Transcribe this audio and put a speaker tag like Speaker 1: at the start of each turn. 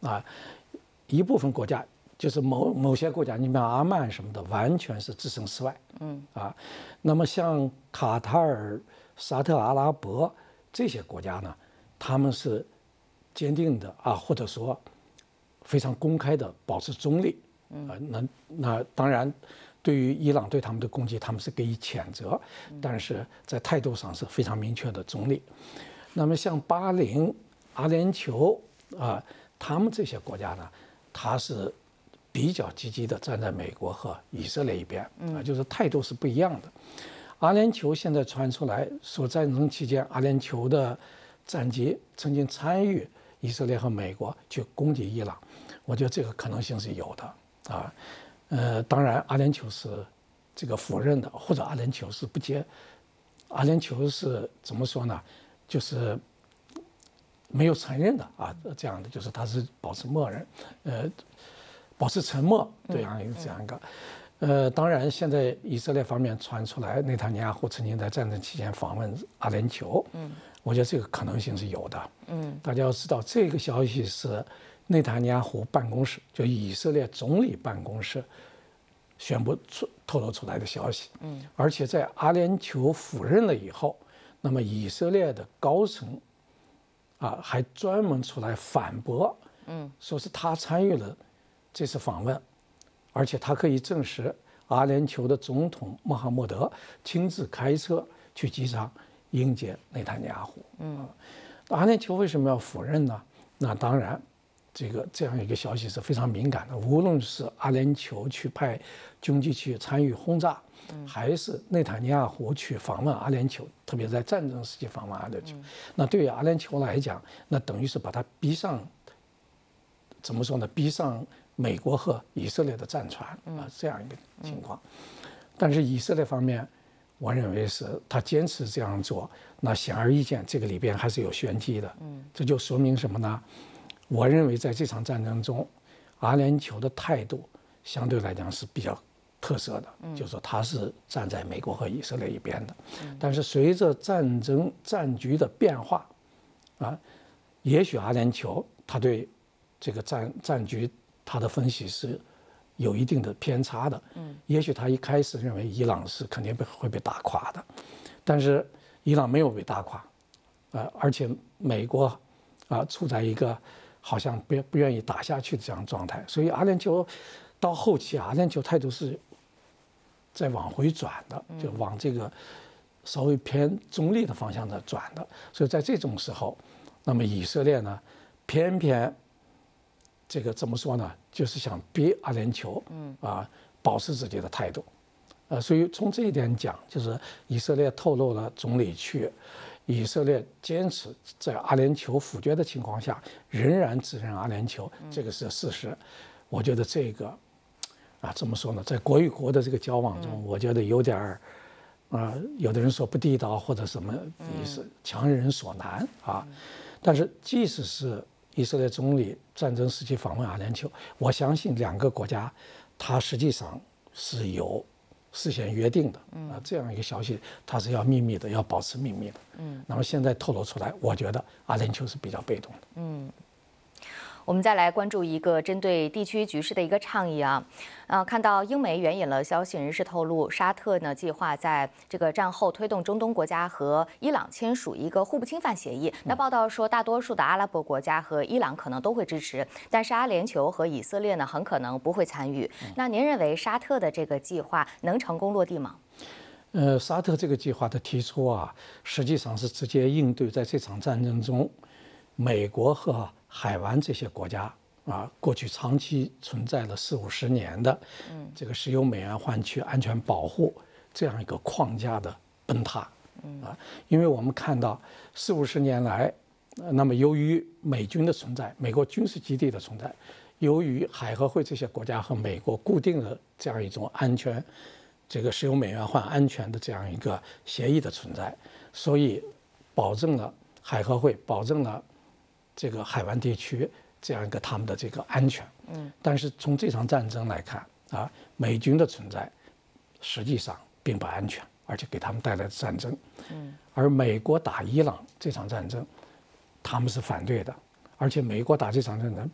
Speaker 1: 啊，一部分国家就是某些国家，你比方阿曼什么的，完全是置身事外。那么像卡塔尔、沙特阿拉伯这些国家呢，他们是坚定的或者说非常公开的保持中立。那当然，对于伊朗对他们的攻击，他们是给予谴责，但是在态度上是非常明确的中立。那么像巴林、阿联酋他们这些国家呢，他是比较积极的站在美国和以色列一边就是态度是不一样的。阿联酋现在传出来说，战争期间阿联酋的战机曾经参与以色列和美国去攻击伊朗，我觉得这个可能性是有的当然阿联酋是这个否认的，或者阿联酋是不接，阿联酋是怎么说呢？就是没有承认的这样的，就是他是保持默认，保持沉默这样一个。当然，现在以色列方面传出来，内塔尼亚胡曾经在战争期间访问阿联酋，我觉得这个可能性是有的。大家要知道，这个消息是内塔尼亚胡办公室，就以色列总理办公室宣布透露出来的消息。而且在阿联酋否认了以后，那么以色列的高层还专门出来反驳，说是他参与了这次访问，而且他可以证实阿联酋的总统穆罕默德亲自开车去机场迎接内塔尼亚胡。阿联酋为什么要否认呢？那当然，这样一个消息是非常敏感的。无论是阿联酋去派军机去参与轰炸，还是内塔尼亚胡去访问阿联酋，特别在战争时期访问阿联酋，那对于阿联酋来讲，那等于是把他逼上，怎么说呢？逼上美国和以色列的战船这样一个情况。但是以色列方面，我认为是他坚持这样做，那显而易见，这个里边还是有玄机的。这就说明什么呢？我认为在这场战争中，阿联酋的态度相对来讲是比较特色的，就是说他是站在美国和以色列一边的。但是随着战局的变化，也许阿联酋他对这个战局他的分析是有一定的偏差的。也许他一开始认为伊朗是肯定会被打垮的，但是伊朗没有被打垮，而且美国处在一个好像不愿意打下去的这样状态，所以阿联酋到后期阿联酋态度是在往回转的，就往这个稍微偏中立的方向在转的。所以在这种时候，那么以色列呢，偏偏这个怎么说呢，就是想逼阿联酋保持自己的态度。所以从这一点讲，就是以色列透露了总理去，以色列坚持在阿联酋否决的情况下，仍然指认阿联酋，这个是事实。我觉得这个怎么说呢，在国与国的这个交往中，我觉得有点有的人说不地道或者什么意思，强人所难但是即使是以色列总理战争时期访问阿联酋，我相信两个国家它实际上是有事先约定的这样一个消息它是要秘密的，要保持秘密的。那么现在透露出来，我觉得阿联酋是比较被动的。
Speaker 2: 我们再来关注一个针对地区局势的一个倡议看到英媒援引了消息人士透露，沙特呢计划在这个战后推动中东国家和伊朗签署一个互不侵犯协议。那报道说，大多数的阿拉伯国家和伊朗可能都会支持，但是阿联酋和以色列呢很可能不会参与。那您认为沙特的这个计划能成功落地吗？
Speaker 1: 沙特这个计划的提出实际上是直接应对在这场战争中，美国和海湾这些国家过去长期存在了40-50年的这个石油美元换区安全保护这样一个框架的崩塌因为我们看到40-50年来，那么由于美军的存在，美国军事基地的存在，由于海合会这些国家和美国固定的这样一种安全，这个石油美元换安全的这样一个协议的存在，所以保证了海合会，保证了这个海湾地区这样一个他们的这个安全。但是从这场战争来看美军的存在实际上并不安全，而且给他们带来战争。而美国打伊朗这场战争，他们是反对的，而且美国打这场战争